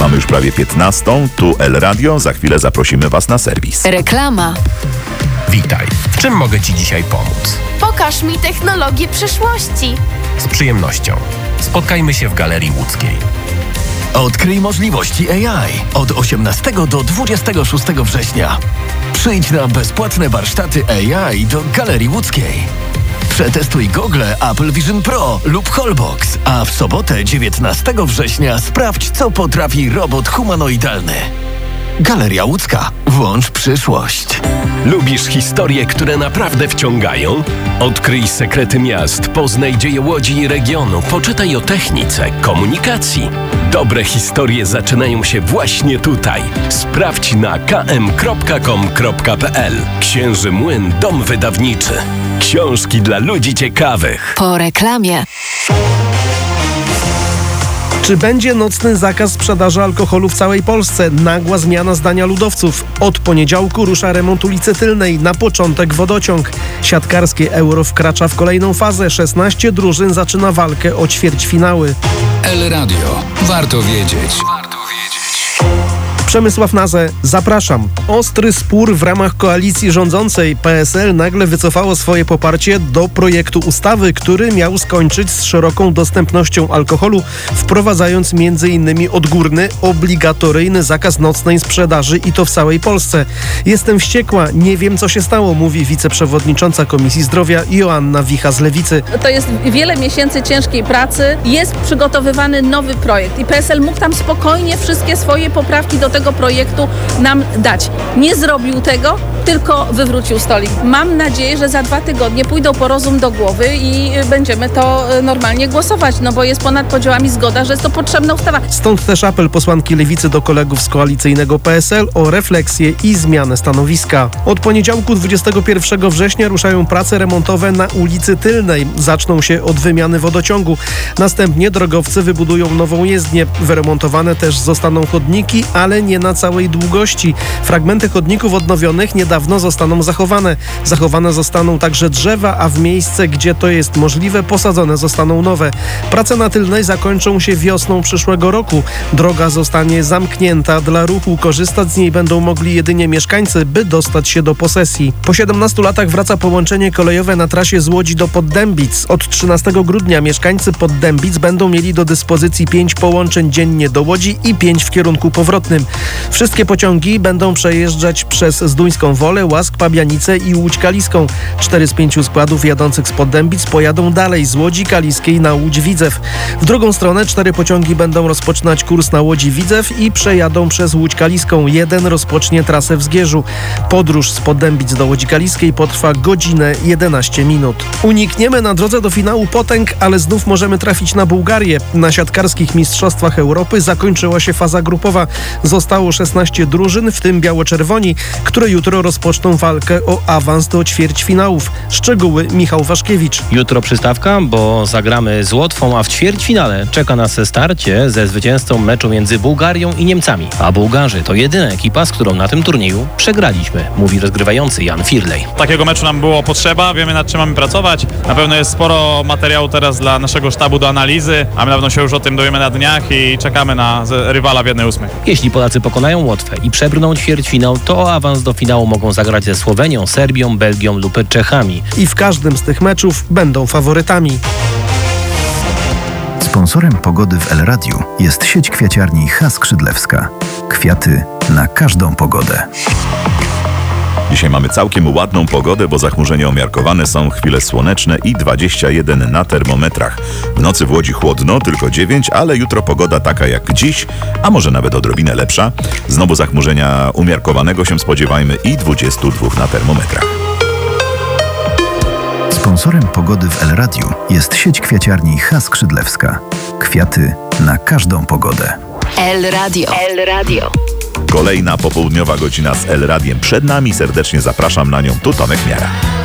Mamy już prawie 15. Tu El Radio. Za chwilę zaprosimy Was na serwis. Reklama. Witaj. W czym mogę Ci dzisiaj pomóc? Pokaż mi technologię przyszłości. Z przyjemnością. Spotkajmy się w Galerii Łódzkiej. Odkryj możliwości AI od 18 do 26 września. Przyjdź na bezpłatne warsztaty AI do Galerii Łódzkiej. Przetestuj gogle Apple Vision Pro lub Holbox, a w sobotę 19 września sprawdź, co potrafi robot humanoidalny. Galeria Łódzka. Włącz przyszłość. Lubisz historie, które naprawdę wciągają? Odkryj sekrety miast, poznaj dzieje Łodzi i regionu, poczytaj o technice, komunikacji. Dobre historie zaczynają się właśnie tutaj. Sprawdź na km.com.pl. Księży Młyn, dom wydawniczy. Książki dla ludzi ciekawych. Po reklamie. Czy będzie nocny zakaz sprzedaży alkoholu w całej Polsce? Nagła zmiana zdania ludowców. Od poniedziałku rusza remont ulicy Tylnej. Na początek wodociąg. Siatkarskie Euro wkracza w kolejną fazę. 16 drużyn zaczyna walkę o ćwierćfinały. El Radio. Warto wiedzieć. Przemysław Nazę, zapraszam. Ostry spór w ramach koalicji rządzącej. PSL nagle wycofało swoje poparcie do projektu ustawy, który miał skończyć z szeroką dostępnością alkoholu, wprowadzając m.in. odgórny, obligatoryjny zakaz nocnej sprzedaży i to w całej Polsce. Jestem wściekła, nie wiem co się stało, mówi wiceprzewodnicząca Komisji Zdrowia Joanna Wicha z Lewicy. To jest wiele miesięcy ciężkiej pracy. Jest przygotowywany nowy projekt i PSL mógł tam spokojnie wszystkie swoje poprawki do tego projektu nam dać. Nie zrobił tego, tylko wywrócił stolik. Mam nadzieję, że za 2 tygodnie pójdą po rozum do głowy i będziemy to normalnie głosować, no bo jest ponad podziałami zgoda, że jest to potrzebna ustawa. Stąd też apel posłanki Lewicy do kolegów z koalicyjnego PSL o refleksję i zmianę stanowiska. Od poniedziałku 21 września ruszają prace remontowe na ulicy Tylnej. Zaczną się od wymiany wodociągu. Następnie drogowcy wybudują nową jezdnię. Wyremontowane też zostaną chodniki, ale nie na całej długości. Fragmenty chodników odnowionych niedawno zostaną zachowane. Zachowane zostaną także drzewa, a w miejsce, gdzie to jest możliwe, posadzone zostaną nowe. Prace na Tylnej zakończą się wiosną przyszłego roku. Droga zostanie zamknięta dla ruchu. Korzystać z niej będą mogli jedynie mieszkańcy, by dostać się do posesji. Po 17 latach wraca połączenie kolejowe na trasie z Łodzi do Poddębic. Od 13 grudnia mieszkańcy Poddębic będą mieli do dyspozycji 5 połączeń dziennie do Łodzi i 5 w kierunku powrotnym. Wszystkie pociągi będą przejeżdżać przez Zduńską Wolę, Łask, Pabianicę i Łódź Kaliską. 4 z 5 składów jadących z Poddębic pojadą dalej z Łodzi Kaliskiej na Łódź Widzew. W drugą stronę 4 pociągi będą rozpoczynać kurs na Łodzi Widzew i przejadą przez Łódź Kaliską. 1 rozpocznie trasę w Zgierzu. Podróż z Poddębic do Łodzi Kaliskiej potrwa godzinę 11 minut. Unikniemy na drodze do finału potęg, ale znów możemy trafić na Bułgarię. Na siatkarskich mistrzostwach Europy zakończyła się faza grupowa. Zostało 16 drużyn, w tym biało-czerwoni, które jutro rozpoczną walkę o awans do ćwierćfinałów. Szczegóły Michał Waszkiewicz. Jutro przystawka, bo zagramy z Łotwą, a w ćwierćfinale czeka nas starcie ze zwycięzcą meczu między Bułgarią i Niemcami. A Bułgarzy to jedyna ekipa, z którą na tym turnieju przegraliśmy, mówi rozgrywający Jan Firlej. Takiego meczu nam było potrzeba, wiemy nad czym mamy pracować. Na pewno jest sporo materiału teraz dla naszego sztabu do analizy, a my na pewno się już o tym dowiemy na dniach i czekamy na rywala w 1/8. Jeśli Polacy pokonają Łotwę i przebrną ćwierćfinał, to o awans do finału mogą zagrać ze Słowenią, Serbią, Belgią lub Czechami. I w każdym z tych meczów będą faworytami. Sponsorem pogody w El Radiu jest sieć kwiaciarni H. Skrzydlewska. Kwiaty na każdą pogodę. Dzisiaj mamy całkiem ładną pogodę, bo zachmurzenia umiarkowane są, chwile słoneczne i 21 na termometrach. W nocy w Łodzi chłodno, tylko 9, ale jutro pogoda taka jak dziś, a może nawet odrobinę lepsza. Znowu zachmurzenia umiarkowanego się spodziewajmy i 22 na termometrach. Sponsorem pogody w El Radiu jest sieć kwiaciarni H. Skrzydlewska. Kwiaty na każdą pogodę. El Radio. El Radio. Kolejna popołudniowa godzina z El Radiem przed nami. Serdecznie zapraszam na nią. Tu Tomek Miara.